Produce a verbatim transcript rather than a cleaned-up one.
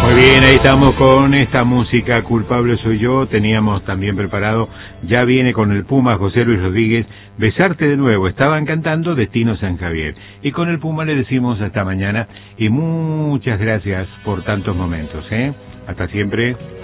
Muy bien, ahí estamos con esta música, Culpable soy yo. Teníamos también preparado, ya viene con el Puma José Luis Rodríguez, Besarte de nuevo. Estaban cantando Destino San Javier. Y con el Puma le decimos hasta mañana y muchas gracias por tantos momentos, ¿eh? Hasta siempre.